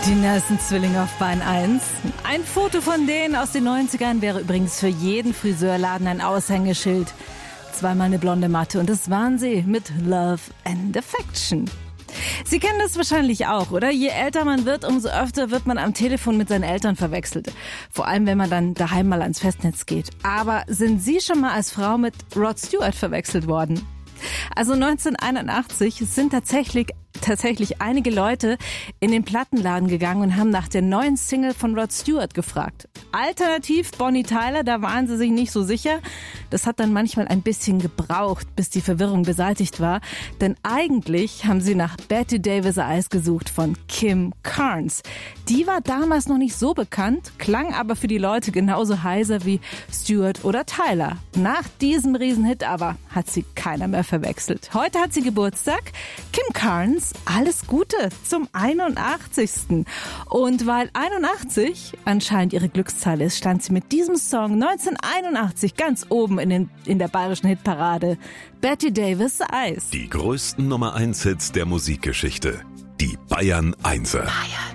Die Nelson-Zwillinge auf Bahn 1. Ein Foto von denen aus den 90ern wäre übrigens für jeden Friseurladen ein Aushängeschild. Zweimal eine blonde Matte und das waren sie mit Love and Affection. Sie kennen das wahrscheinlich auch, oder? Je älter man wird, umso öfter wird man am Telefon mit seinen Eltern verwechselt. Vor allem, wenn man dann daheim mal ans Festnetz geht. Aber sind Sie schon mal als Frau mit Rod Stewart verwechselt worden? Also 1981 sind tatsächlich einige Leute in den Plattenladen gegangen und haben nach der neuen Single von Rod Stewart gefragt. Alternativ Bonnie Tyler, da waren sie sich nicht so sicher. Das hat dann manchmal ein bisschen gebraucht, bis die Verwirrung beseitigt war. Denn eigentlich haben sie nach Betty Davis Eyes gesucht von Kim Carnes. Die war damals noch nicht so bekannt, klang aber für die Leute genauso heiser wie Stewart oder Tyler. Nach diesem Riesenhit aber hat sie keiner mehr verwechselt. Heute hat sie Geburtstag. Kim Carnes, alles Gute zum 81. Und weil 81 anscheinend ihre Glückszahl ist, stand sie mit diesem Song 1981 ganz oben in der bayerischen Hitparade. Betty Davis Eyes. Die größten Nummer 1 Hits der Musikgeschichte. Die Bayern 1er. Bayern.